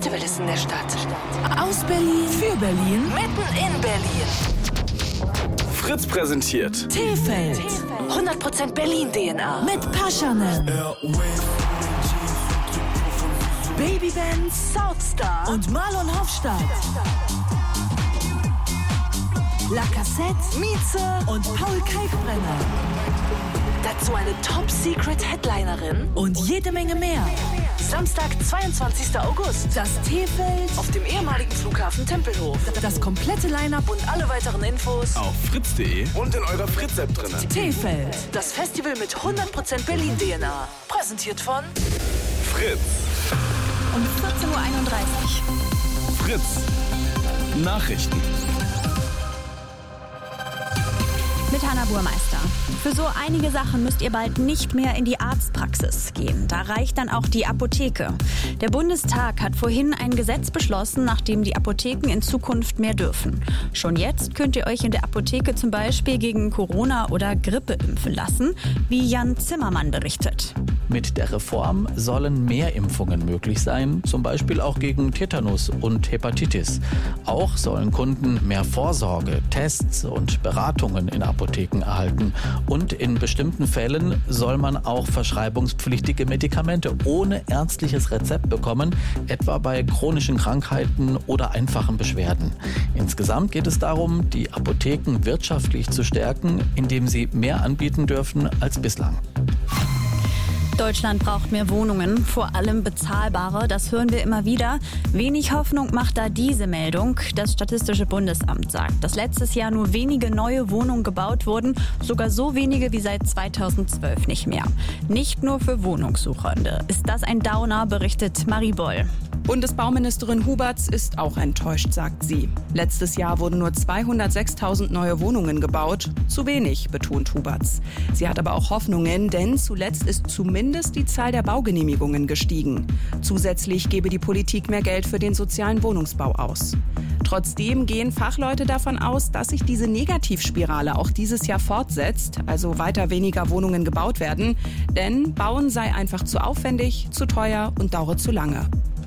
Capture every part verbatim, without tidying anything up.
Festival ist in der Stadt. Aus Berlin, für Berlin, mitten in Berlin. Fritz präsentiert T-Feld. hundert Prozent Berlin-D N A. Mit Paschanen, Babybands, Southstar und Marlon Hofstadt. La Cassette, Mieze und Paul Kalkbrenner. Dazu eine Top-Secret-Headlinerin. Und jede Menge mehr. Samstag, zweiundzwanzigster August. Das T-Feld Auf dem ehemaligen Flughafen Tempelhof. Das komplette Line-Up Und alle weiteren Infos auf fritz punkt de und in eurer Fritz-App drin. T-Feld. Das Festival mit hundert Prozent Berlin-D N A. Präsentiert von Fritz. Um vierzehn Uhr einunddreißig. Fritz. Nachrichten. Mit Hanna Burmeister. Für so einige Sachen müsst ihr bald nicht mehr in die Arztpraxis gehen. Da reicht dann auch die Apotheke. Der Bundestag hat vorhin ein Gesetz beschlossen, nach dem die Apotheken in Zukunft mehr dürfen. Schon jetzt könnt ihr euch in der Apotheke zum Beispiel gegen Corona oder Grippe impfen lassen, wie Jan Zimmermann berichtet. Mit der Reform sollen mehr Impfungen möglich sein, zum Beispiel auch gegen Tetanus und Hepatitis. Auch sollen Kunden mehr Vorsorge, Tests und Beratungen in Apotheken erhalten. Und in bestimmten Fällen soll man auch verschreibungspflichtige Medikamente ohne ärztliches Rezept bekommen, etwa bei chronischen Krankheiten oder einfachen Beschwerden. Insgesamt geht es darum, die Apotheken wirtschaftlich zu stärken, indem sie mehr anbieten dürfen als bislang. Deutschland braucht mehr Wohnungen, vor allem bezahlbare, das hören wir immer wieder. Wenig Hoffnung macht da diese Meldung. Das Statistische Bundesamt sagt, dass letztes Jahr nur wenige neue Wohnungen gebaut wurden, sogar so wenige wie seit zweitausendzwölf nicht mehr. Nicht nur für Wohnungssuchende. Ist das ein Downer, berichtet Marie Boll. Bundesbauministerin Huberts ist auch enttäuscht, sagt sie. Letztes Jahr wurden nur zweihundertsechstausend neue Wohnungen gebaut. Zu wenig, betont Huberts. Sie hat aber auch Hoffnungen, denn zuletzt ist zumindest die Zahl der Baugenehmigungen gestiegen. Zusätzlich gebe die Politik mehr Geld für den sozialen Wohnungsbau aus. Trotzdem gehen Fachleute davon aus, dass sich diese Negativspirale auch dieses Jahr fortsetzt, also weiter weniger Wohnungen gebaut werden. Denn Bauen sei einfach zu aufwendig, zu teuer und dauere zu lange.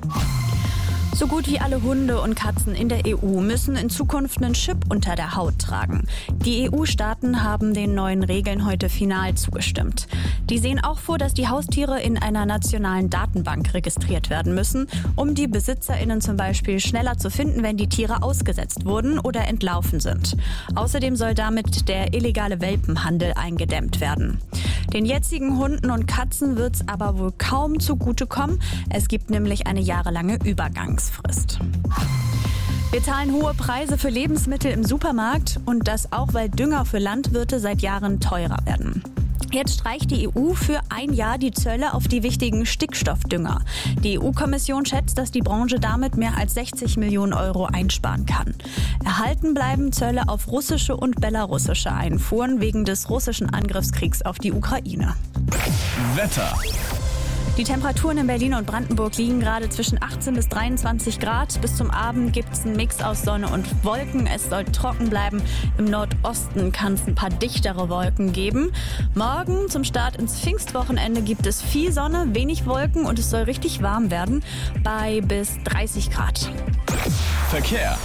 So gut wie alle Hunde und Katzen in der E U müssen in Zukunft einen Chip unter der Haut tragen. Die E U-Staaten haben den neuen Regeln heute final zugestimmt. Die sehen auch vor, dass die Haustiere in einer nationalen Datenbank registriert werden müssen, um die BesitzerInnen zum Beispiel schneller zu finden, wenn die Tiere ausgesetzt wurden oder entlaufen sind. Außerdem soll damit der illegale Welpenhandel eingedämmt werden. Den jetzigen Hunden und Katzen wird's aber wohl kaum zugutekommen. Es gibt nämlich eine jahrelange Übergangsfrist. Wir zahlen hohe Preise für Lebensmittel im Supermarkt und das auch, weil Dünger für Landwirte seit Jahren teurer werden. Jetzt streicht die E U für ein Jahr die Zölle auf die wichtigen Stickstoffdünger. Die E U-Kommission schätzt, dass die Branche damit mehr als sechzig Millionen Euro einsparen kann. Erhalten bleiben Zölle auf russische und belarussische Einfuhren wegen des russischen Angriffskriegs auf die Ukraine. Wetter. Die Temperaturen in Berlin und Brandenburg liegen gerade zwischen achtzehn bis dreiundzwanzig Grad. Bis zum Abend gibt es einen Mix aus Sonne und Wolken. Es soll trocken bleiben. Im Nordosten kann es ein paar dichtere Wolken geben. Morgen zum Start ins Pfingstwochenende gibt es viel Sonne, wenig Wolken und es soll richtig warm werden bei bis dreißig Grad. Verkehr.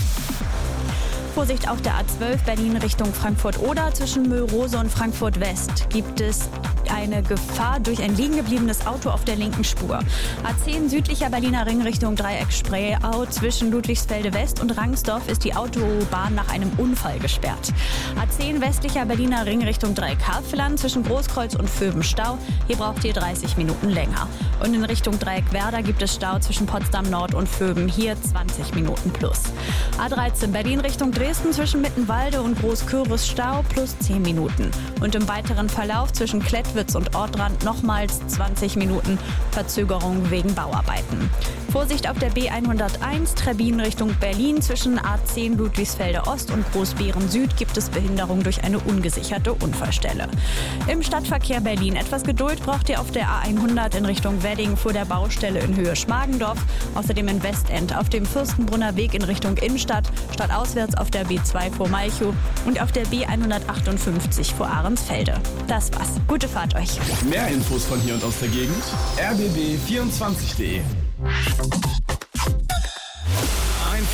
Vorsicht auf der A zwölf Berlin Richtung Frankfurt-Oder. Zwischen Mühlrose und Frankfurt-West gibt es eine Gefahr durch ein liegengebliebenes Auto auf der linken Spur. A zehn südlicher Berliner Ring Richtung Dreieck Spreeau. Zwischen Ludwigsfelde West und Rangsdorf ist die Autobahn nach einem Unfall gesperrt. A zehn westlicher Berliner Ring Richtung Dreieck Havelland. Zwischen Großkreuz und Vöben Stau. Hier braucht ihr dreißig Minuten länger. Und in Richtung Dreieck Werder gibt es Stau zwischen Potsdam Nord und Vöben. Hier zwanzig Minuten plus. A dreizehn Berlin Richtung Dresden. Zwischen Mittenwalde und Großkürbis Stau plus zehn Minuten. Und im weiteren Verlauf zwischen Klettwitz und Ortrand nochmals zwanzig Minuten Verzögerung wegen Bauarbeiten. Vorsicht auf der B hunderteins Trebbin Richtung Berlin. Zwischen A zehn Ludwigsfelde Ost und Großbeeren Süd gibt es Behinderung durch eine ungesicherte Unfallstelle. Im Stadtverkehr Berlin etwas Geduld braucht ihr auf der A hundert in Richtung Wedding vor der Baustelle in Höhe Schmargendorf. Außerdem in Westend auf dem Fürstenbrunner Weg in Richtung Innenstadt, stadtauswärts auf der B zwei vor Malchow und auf der B hundertachtundfünfzig vor Ahrensfelde. Das war's. Gute Fahrt euch. Mehr Infos von hier und aus der Gegend. R B B vierundzwanzig punkt de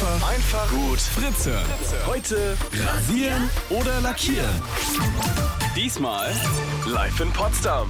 Einfach, einfach gut Fritz hören. Heute rasieren oder lackieren. Diesmal live in Potsdam.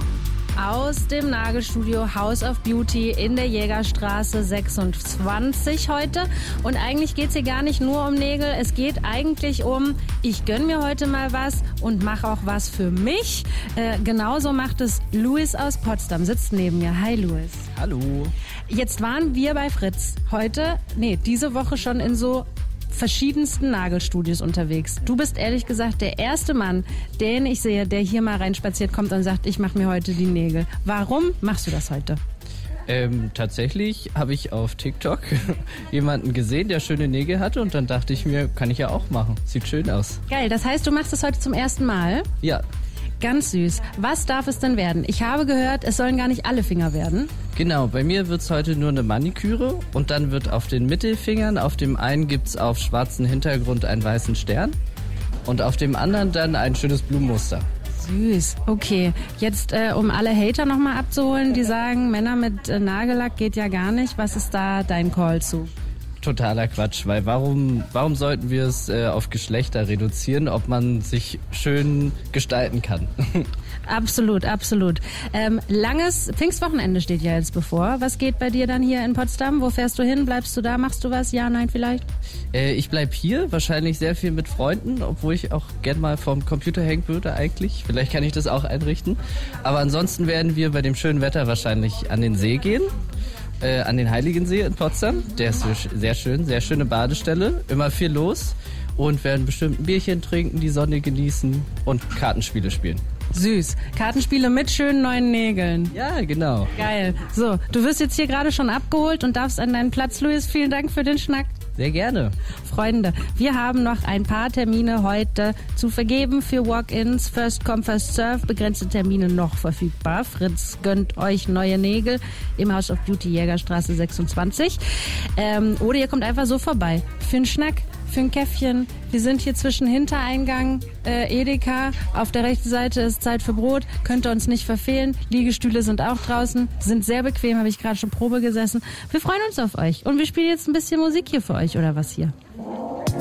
Aus dem Nagelstudio House of Beauty in der Jägerstraße sechsundzwanzig heute. Und eigentlich geht es hier gar nicht nur um Nägel. Es geht eigentlich um, ich gönn mir heute mal was und mache auch was für mich. Äh, genauso macht es Louis aus Potsdam. Sitzt neben mir. Hi Louis. Hallo. Jetzt waren wir bei Fritz. Heute, nee, diese Woche schon in so verschiedensten Nagelstudios unterwegs. Du bist ehrlich gesagt der erste Mann, den ich sehe, der hier mal reinspaziert kommt und sagt, ich mache mir heute die Nägel. Warum machst du das heute? Ähm, tatsächlich habe ich auf TikTok jemanden gesehen, der schöne Nägel hatte und dann dachte ich mir, kann ich ja auch machen. Sieht schön aus. Geil, das heißt, du machst das heute zum ersten Mal? Ja. Ganz süß. Was darf es denn werden? Ich habe gehört, es sollen gar nicht alle Finger werden. Genau, bei mir wird es heute nur eine Maniküre und dann wird auf den Mittelfingern, auf dem einen gibt es auf schwarzem Hintergrund einen weißen Stern und auf dem anderen dann ein schönes Blumenmuster. Süß. Okay, jetzt äh, um alle Hater nochmal abzuholen, die sagen, Männer mit äh, Nagellack geht ja gar nicht. Was ist da dein Call zu? Totaler Quatsch, weil warum, warum sollten wir es äh, auf Geschlechter reduzieren, ob man sich schön gestalten kann? Absolut, absolut. Ähm, langes Pfingstwochenende steht ja jetzt bevor. Was geht bei dir dann hier in Potsdam? Wo fährst du hin? Bleibst du da? Machst du was? Ja, nein, vielleicht? Äh, ich bleib hier, wahrscheinlich sehr viel mit Freunden, obwohl ich auch gern mal vorm Computer hängen würde eigentlich. Vielleicht kann ich das auch einrichten. Aber ansonsten werden wir bei dem schönen Wetter wahrscheinlich an den See gehen. Äh, an den Heiligensee in Potsdam. Der ist sehr schön, sehr schöne Badestelle. Immer viel los. Und werden bestimmt ein Bierchen trinken, die Sonne genießen und Kartenspiele spielen. Süß. Kartenspiele mit schönen neuen Nägeln. Ja, genau. Geil. So, du wirst jetzt hier gerade schon abgeholt und darfst an deinen Platz, Louis. Vielen Dank für den Schnack. Sehr gerne. Freunde, wir haben noch ein paar Termine heute zu vergeben für Walk-ins. First come, first serve. Begrenzte Termine noch verfügbar. Fritz gönnt euch neue Nägel im House of Beauty Jägerstraße sechsundzwanzig. Ähm, oder ihr kommt einfach so vorbei. Für einen Schnack, für ein Käffchen. Wir sind hier zwischen Hintereingang, äh, Edeka. Auf der rechten Seite ist Zeit für Brot. Könnt ihr uns nicht verfehlen. Liegestühle sind auch draußen. Sind sehr bequem, habe ich gerade schon Probe gesessen. Wir freuen uns auf euch. Und wir spielen jetzt ein bisschen Musik hier für euch, oder was hier?